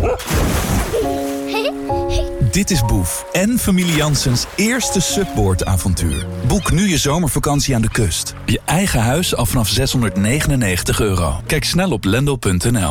Dit is Boef en familie Janssens eerste subboardavontuur. Boek nu je zomervakantie aan de kust. Je eigen huis al vanaf €699. Kijk snel op lendl.nl.